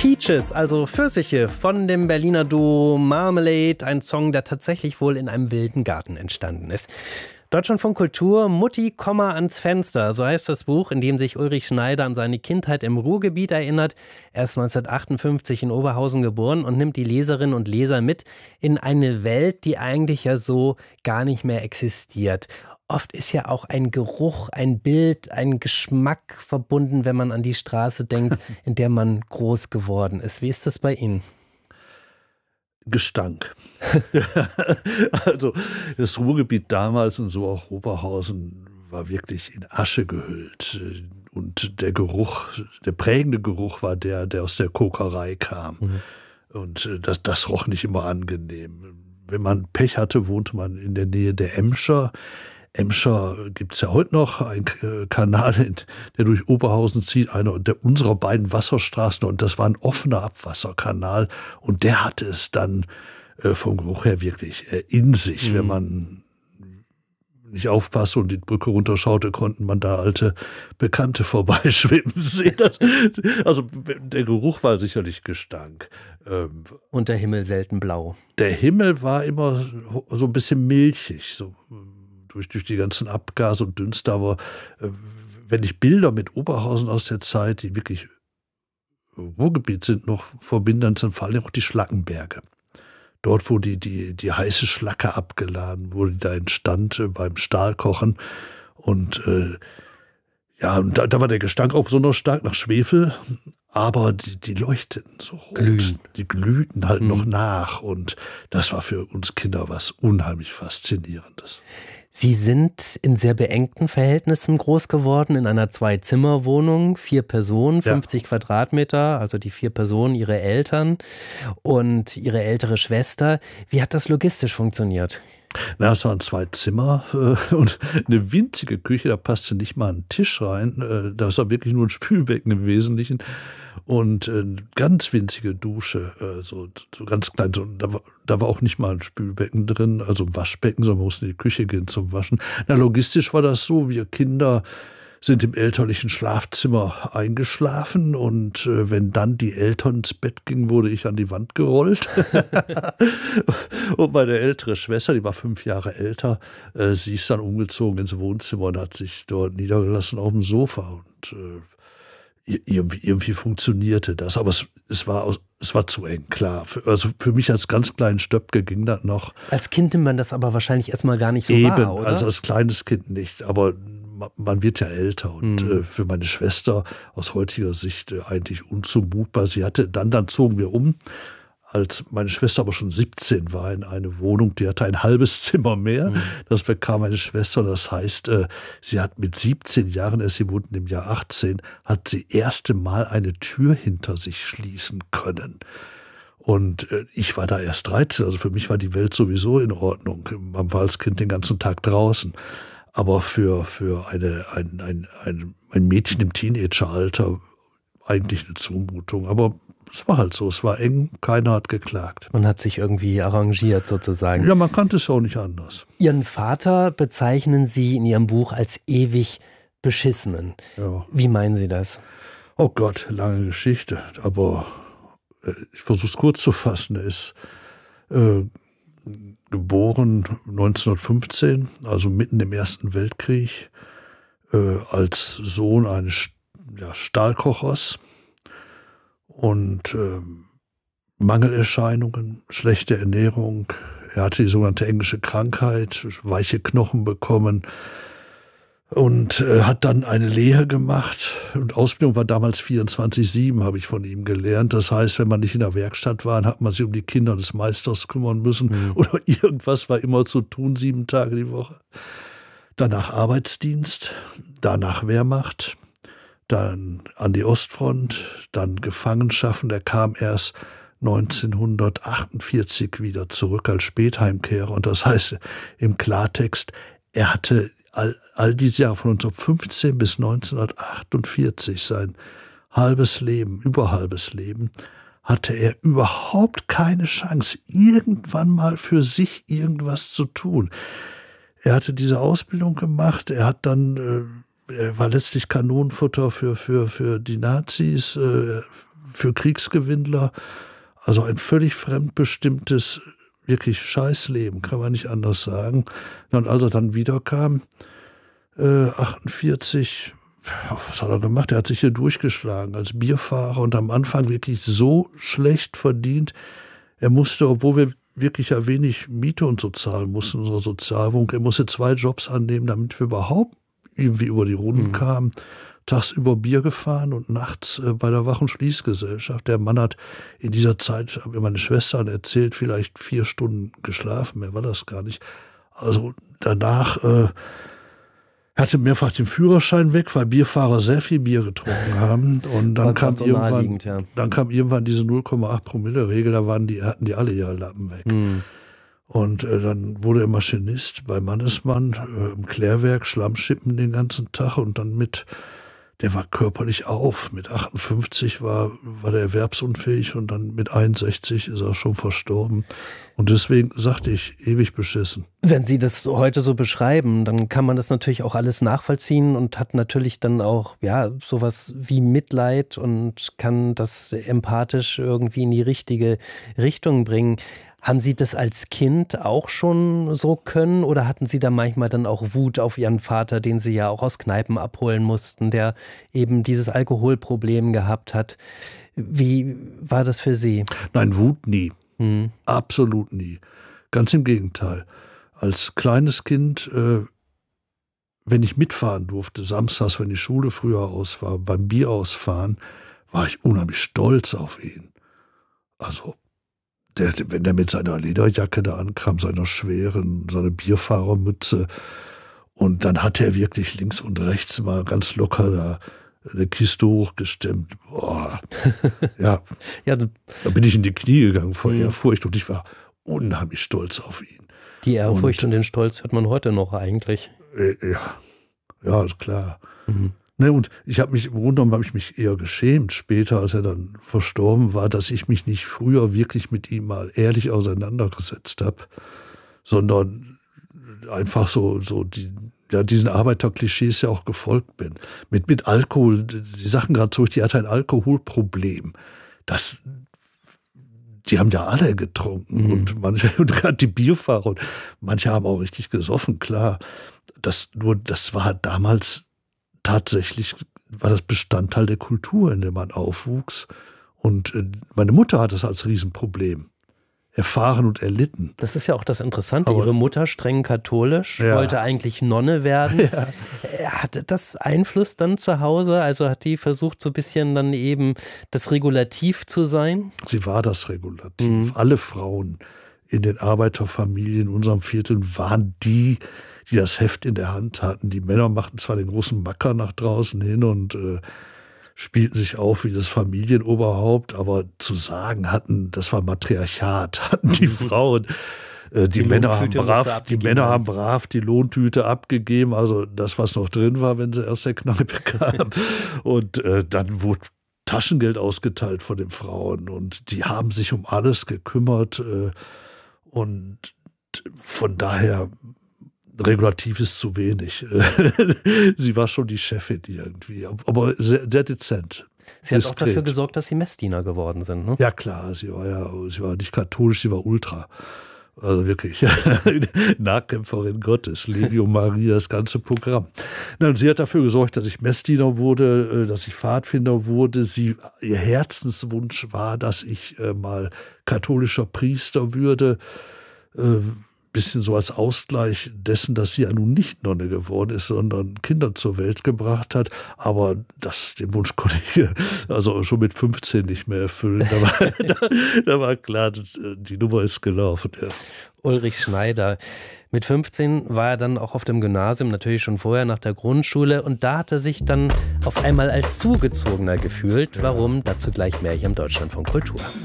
Peaches, also Pfirsiche, von dem Berliner Duo Marmalade, ein Song, der tatsächlich wohl in einem wilden Garten entstanden ist. Deutschlandfunk Kultur, Mutti, ans Fenster, so heißt das Buch, in dem sich Ulrich Schneider an seine Kindheit im Ruhrgebiet erinnert. Er ist 1958 in Oberhausen geboren und nimmt die Leserinnen und Leser mit in eine Welt, die eigentlich ja so gar nicht mehr existiert. Oft ist ja auch ein Geruch, ein Bild, ein Geschmack verbunden, wenn man an die Straße denkt, in der man groß geworden ist. Wie ist das bei Ihnen? Gestank. Also das Ruhrgebiet damals und so auch Oberhausen war wirklich in Asche gehüllt. Und der Geruch, der prägende Geruch war der aus der Kokerei kam. Mhm. Und das roch nicht immer angenehm. Wenn man Pech hatte, wohnte man in der Nähe der Emscher. Emscher gibt es ja heute noch, ein Kanal, der durch Oberhausen zieht, einer unserer beiden Wasserstraßen, und das war ein offener Abwasserkanal, und der hatte es dann vom Geruch her wirklich in sich. Wenn man nicht aufpasste und die Brücke runterschaute, konnten man da alte Bekannte vorbeischwimmen sehen. Also der Geruch war sicherlich Gestank. Und der Himmel selten blau. Der Himmel war immer so ein bisschen milchig, so durch die ganzen Abgase und Dünste. Aber wenn ich Bilder mit Oberhausen aus der Zeit, die wirklich Ruhrgebiet sind, noch verbinde, dann sind vor allem auch die Schlackenberge. Dort, wo die heiße Schlacke abgeladen wurde, die da entstand beim Stahlkochen. Und da war der Gestank auch besonders stark nach Schwefel. Aber die leuchteten so rot. Die glühten halt noch nach. Und das war für uns Kinder was unheimlich Faszinierendes. Sie sind in sehr beengten Verhältnissen groß geworden, in einer 2-Zimmer-Wohnung, 4 Personen, 50 Quadratmeter, also die 4 Personen, Ihre Eltern und Ihre ältere Schwester. Wie hat das logistisch funktioniert? Na, es waren 2 Zimmer und eine winzige Küche, da passte nicht mal ein Tisch rein. Das war wirklich nur ein Spülbecken im Wesentlichen. Und eine ganz winzige Dusche, so ganz klein. Da war auch nicht mal ein Spülbecken drin, also ein Waschbecken, sondern man musste in die Küche gehen zum Waschen. Na, logistisch war das so, wir Kinder sind im elterlichen Schlafzimmer eingeschlafen, und wenn dann die Eltern ins Bett gingen, wurde ich an die Wand gerollt. Und meine ältere Schwester, die war 5 Jahre älter, sie ist dann umgezogen ins Wohnzimmer und hat sich dort niedergelassen auf dem Sofa. Und irgendwie funktionierte das, aber es war zu eng, klar. Für mich als ganz kleinen Stöpke ging das noch. Als Kind nimmt man das aber wahrscheinlich erstmal gar nicht so wahr, oder? Also als kleines Kind nicht, aber man wird ja älter, und für meine Schwester aus heutiger Sicht eigentlich unzumutbar. Dann zogen wir um, als meine Schwester aber schon 17 war, in eine Wohnung, die hatte ein halbes Zimmer mehr. Das bekam meine Schwester. Das heißt, sie hat mit 17 Jahren, sie wurde im Jahr 18, hat sie erste Mal eine Tür hinter sich schließen können. Und ich war da erst 13, also für mich war die Welt sowieso in Ordnung. Man war als Kind den ganzen Tag draußen. Aber für ein Mädchen im Teenageralter eigentlich eine Zumutung. Aber es war halt so, es war eng, keiner hat geklagt. Man hat sich irgendwie arrangiert sozusagen. Ja, man kannte es auch nicht anders. Ihren Vater bezeichnen Sie in Ihrem Buch als ewig Beschissenen. Ja. Wie meinen Sie das? Oh Gott, lange Geschichte, aber ich versuche es kurz zu fassen. Er ist geboren 1915, also mitten im Ersten Weltkrieg, als Sohn eines Stahlkochers, und Mangelerscheinungen, schlechte Ernährung. Er hatte die sogenannte englische Krankheit, weiche Knochen bekommen, und hat dann eine Lehre gemacht. Und Ausbildung war damals 24/7, habe ich von ihm gelernt. Das heißt, wenn man nicht in der Werkstatt war, hat man sich um die Kinder des Meisters kümmern müssen. Oder irgendwas war immer zu tun, 7 Tage die Woche. Danach Arbeitsdienst, danach Wehrmacht, dann an die Ostfront, dann Gefangenschaffen. Er kam erst 1948 wieder zurück als Spätheimkehrer. Und das heißt im Klartext, er hatte all diese Jahre von 1915 bis 1948, sein halbes Leben, überhalbes Leben, hatte er überhaupt keine Chance, irgendwann mal für sich irgendwas zu tun. Er hatte diese Ausbildung gemacht, er war letztlich Kanonenfutter für die Nazis, für Kriegsgewinnler, also ein völlig fremdbestimmtes, wirklich Scheißleben, kann man nicht anders sagen. Und als er dann wiederkam, 48, was hat er gemacht? Er hat sich hier durchgeschlagen als Bierfahrer und am Anfang wirklich so schlecht verdient. Er musste, obwohl wir wirklich ja wenig Miete und so zahlen mussten, unsere Sozialwohnung, er musste 2 Jobs annehmen, damit wir überhaupt irgendwie über die Runden kamen. Tagsüber Bier gefahren und nachts bei der Wach- und Schließgesellschaft. Der Mann hat in dieser Zeit, hat mir meine Schwestern erzählt, vielleicht 4 Stunden geschlafen, mehr war das gar nicht. Also danach hatte mehrfach den Führerschein weg, weil Bierfahrer sehr viel Bier getrunken haben. Und dann kam irgendwann diese 0,8 Promille-Regel, hatten die alle ihre Lappen weg. Und dann wurde er Maschinist bei Mannesmann im Klärwerk, Schlammschippen den ganzen Tag und dann der war körperlich auf. Mit 58 war der erwerbsunfähig und dann mit 61 ist er schon verstorben. Und deswegen sagte ich, ewig beschissen. Wenn Sie das heute so beschreiben, dann kann man das natürlich auch alles nachvollziehen und hat natürlich dann auch sowas wie Mitleid und kann das empathisch irgendwie in die richtige Richtung bringen. Haben Sie das als Kind auch schon so können oder hatten Sie da manchmal dann auch Wut auf Ihren Vater, den Sie ja auch aus Kneipen abholen mussten, der eben dieses Alkoholproblem gehabt hat? Wie war das für Sie? Nein, Wut nie. Absolut nie. Ganz im Gegenteil. Als kleines Kind, wenn ich mitfahren durfte, samstags, wenn die Schule früher aus war, beim Bierausfahren, war ich unheimlich stolz auf ihn. Also wenn der mit seiner Lederjacke da ankam, seiner Bierfahrermütze, und dann hat er wirklich links und rechts mal ganz locker da eine Kiste hochgestemmt. Boah. Ja, da bin ich in die Knie gegangen vor Ehrfurcht und ich war unheimlich stolz auf ihn. Die Ehrfurcht und den Stolz hört man heute noch eigentlich. Ja, ist klar. Ne, und im Grunde genommen habe ich mich eher geschämt später, als er dann verstorben war, dass ich mich nicht früher wirklich mit ihm mal ehrlich auseinandergesetzt habe, sondern einfach so diesen Arbeiterklischees ja auch gefolgt bin. Mit Alkohol, die Sachen gerade zurück, die hatte ein Alkoholproblem. Die haben ja alle getrunken und gerade die Bierfahrer und manche haben auch richtig gesoffen, klar. Das war damals tatsächlich, war das Bestandteil der Kultur, in der man aufwuchs. Und meine Mutter hat das als Riesenproblem erfahren und erlitten. Das ist ja auch das Interessante. Ihre Mutter, streng katholisch, wollte eigentlich Nonne werden. Ja. Hatte das Einfluss dann zu Hause? Also hat die versucht, so ein bisschen dann eben das Regulativ zu sein? Sie war das Regulativ. Alle Frauen in den Arbeiterfamilien in unserem Viertel waren die das Heft in der Hand hatten. Die Männer machten zwar den großen Macker nach draußen hin und spielten sich auf wie das Familienoberhaupt, aber zu sagen hatten, das war Matriarchat, hatten die Frauen. Die Männer haben brav die Lohntüte abgegeben, also das, was noch drin war, wenn sie aus der Kneipe kamen. Und dann wurde Taschengeld ausgeteilt von den Frauen und die haben sich um alles gekümmert und von daher regulativ ist zu wenig. Sie war schon die Chefin irgendwie, aber sehr, sehr dezent. Sie hat auch dafür gesorgt, dass Sie Messdiener geworden sind, ne? Ja klar, sie war nicht katholisch, sie war Ultra. Also wirklich, Nachkämpferin Gottes, Legio Maria, das ganze Programm. Und sie hat dafür gesorgt, dass ich Messdiener wurde, dass ich Pfadfinder wurde. Ihr Herzenswunsch war, dass ich mal katholischer Priester würde. Bisschen so als Ausgleich dessen, dass sie ja nun nicht Nonne geworden ist, sondern Kinder zur Welt gebracht hat. Aber den Wunsch konnte ich also schon mit 15 nicht mehr erfüllen. Da war klar, die Nummer ist gelaufen. Ja. Ulrich Schneider. Mit 15 war er dann auch auf dem Gymnasium, natürlich schon vorher nach der Grundschule. Und da hat er sich dann auf einmal als Zugezogener gefühlt. Warum? Dazu gleich mehr hier im Deutschlandfunk Kultur.